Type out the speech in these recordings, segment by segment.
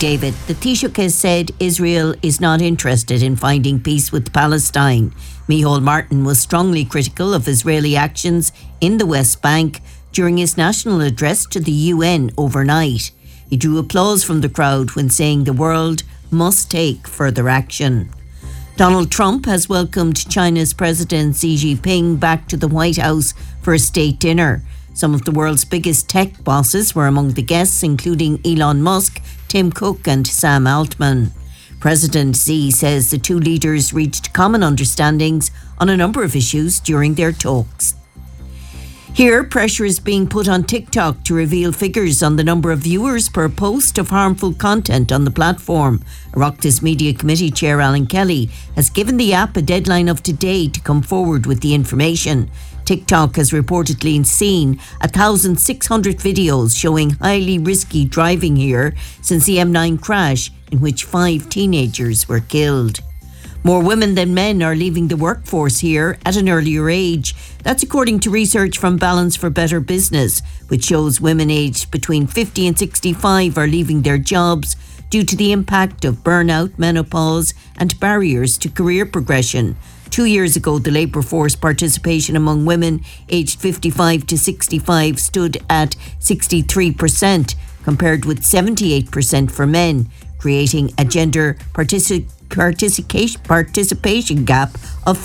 David. The Taoiseach has said Israel is not interested in finding peace with Palestine. Micheál Martin was strongly critical of Israeli actions in the West Bank during his national address to the UN overnight. He drew applause from the crowd when saying the world must take further action. Donald Trump has welcomed China's President Xi Jinping back to the White House for a state dinner. Some of the world's biggest tech bosses were among the guests, including Elon Musk, Tim Cook and Sam Altman. President Xi says the two leaders reached common understandings on a number of issues during their talks. Here, pressure is being put on TikTok to reveal figures on the number of viewers per post of harmful content on the platform. Oireachtas Media Committee Chair Alan Kelly has given the app a deadline of today to come forward with the information. TikTok has reportedly seen 1,600 videos showing highly risky driving here since the M9 crash in which 5 teenagers were killed. More women than men are leaving the workforce here at an earlier age. That's according to research from Balance for Better Business, which shows women aged between 50 and 65 are leaving their jobs due to the impact of burnout, menopause and barriers to career progression. 2 years ago, the labour force participation among women aged 55 to 65 stood at 63%, compared with 78% for men, creating a gender participation gap of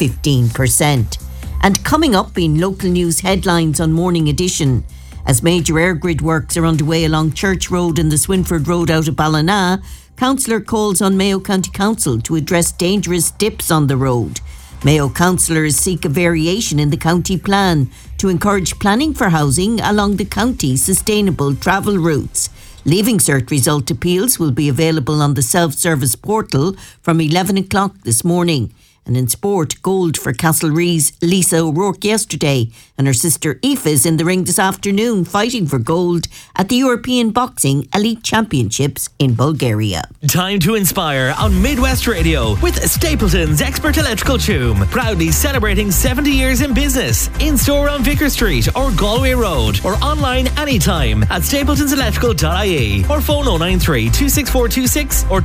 15%. And coming up in local news headlines on Morning Edition, as major air grid works are underway along Church Road and the Swinford Road out of Ballina, councillor calls on Mayo County Council to address dangerous dips on the road. Mayo councillors seek a variation in the county plan to encourage planning for housing along the county's sustainable travel routes. Leaving Cert result appeals will be available on the self-service portal from 11 o'clock this morning. And in sport, gold for Castlereagh's Lisa O'Rourke yesterday, and her sister Aoife is in the ring this afternoon fighting for gold at the European Boxing Elite Championships in Bulgaria. Time to inspire on Midwest Radio with Stapleton's Expert Electrical Choom, proudly celebrating 70 years in business. In store on Vicar Street or Galway Road, or online anytime at stapletonselectrical.ie, or phone 093 26426 or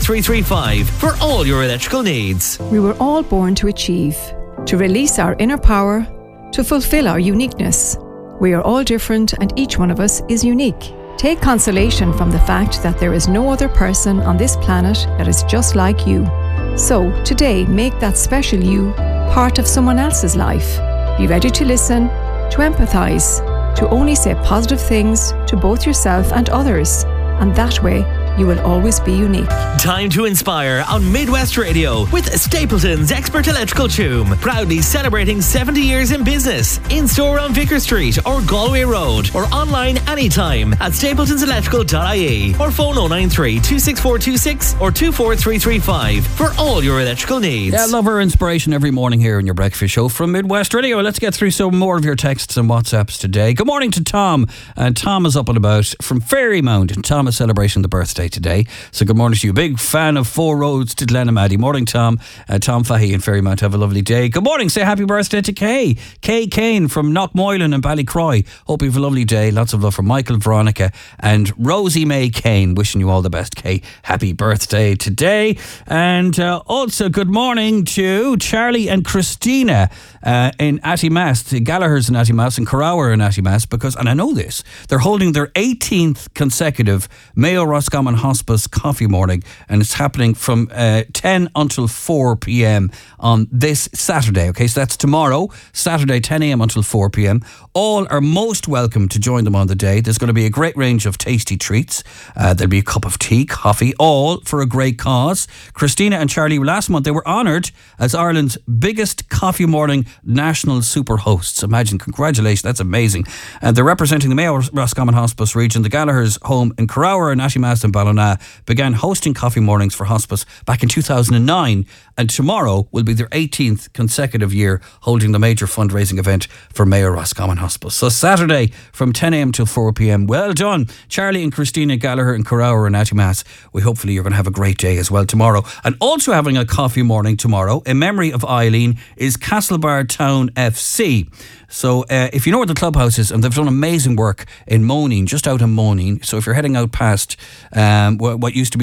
24335 for all your electrical needs. We were all born to achieve, to release our inner power, to fulfill our uniqueness. We are all different and each one of us is unique. Take consolation from the fact that there is no other person on this planet that is just like you. So, today, make that special you part of someone else's life. Be ready to listen, to empathise, to only say positive things to both yourself and others. And that way, you will always be unique. Time to inspire on Midwest Radio with Stapleton's Expert Electrical Choom, proudly celebrating 70 years in business. In store on Vicar Street or Galway Road, or online anytime at stapletonselectrical.ie, or phone 093 26426 or 24335 for all your electrical needs. Yeah, love our inspiration every morning here in your breakfast show from Midwest Radio. Let's get through some more of your texts and WhatsApps today. Good morning to Tom. Tom is up and about from Fairymount, and Tom is celebrating the birthday today, so good morning to you. Big fan of Four Roads to Glenamaddy. Morning, Tom. Tom Fahey in Fairymount, have a lovely day. Good morning, say happy birthday to Kay Kane from Knockmoylan and Ballycroy. Hope you have a lovely day. Lots of love from Michael, Veronica and Rosie May Kane. Wishing you all the best, Kay. Happy birthday today. And also good morning to Charlie and Christina in Attymass, the Gallagher's in Attymass and Carrower in Attymass, because, and I know this, they're holding their 18th consecutive Mayo Roscommon Hospice coffee morning, and it's happening from 10 until 4 p.m. on this Saturday. Okay, so that's tomorrow, Saturday, 10 a.m. until 4 p.m. All are most welcome to join them on the day. There's going to be a great range of tasty treats. There'll be a cup of tea, coffee, all for a great cause. Christina and Charlie, last month, they were honoured as Ireland's biggest coffee morning national super hosts. Imagine, congratulations, that's amazing. And they're representing the Mayo Roscommon Hospice region. The Gallagher's home in Carrower and Attymass and Ballina began hosting coffee mornings for hospice back in 2009, and tomorrow will be their 18th consecutive year holding the major fundraising event for Mayo Roscommon Hospice. So Saturday from 10 a.m. till 4 p.m. Well done, Charlie and Christina Gallagher and Carrower and Attymass. Hopefully you're going to have a great day as well tomorrow. And also having a coffee morning tomorrow in memory of Eileen is Castlebar Town FC. So if you know where the clubhouse is, and they've done amazing work in Moneen, just out in Moneen. So if you're heading out past what used to be